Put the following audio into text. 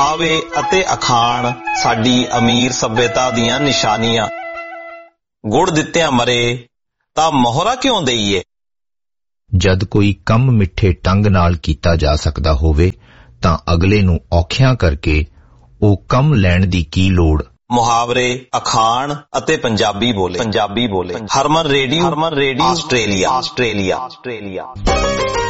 ਆਵੇ ਅਤੇ ਅਖਾਣ ਸਾਡੀ ਅਮੀਰ ਸੱਭਿਅਤਾ ਦੀਆਂ ਨਿਸ਼ਾਨੀਆਂ। ਗੁੜ ਦਿੱਤਿਆਂ ਮਰੇ ਤਾਂ ਮੋਹਰਾ ਕਿਉਂ ਦੇਈਏ। ਜਦ ਕੋਈ ਕੰਮ ਮਿੱਠੇ ਢੰਗ ਨਾਲ ਕੀਤਾ ਜਾ ਸਕਦਾ ਹੋਵੇ ਤਾਂ ਅਗਲੇ ਨੂੰ ਔਖਿਆਂ ਕਰਕੇ ਉਹ ਕੰਮ ਲੈਣ ਦੀ ਕੀ ਲੋੜ। ਮੁਹਾਵਰੇ, ਅਖਾਣ ਅਤੇ ਪੰਜਾਬੀ ਬੋਲੇ। ਹਰਮਨ ਰੇਡੀਓ ਆਸਟ੍ਰੇਲੀਆ।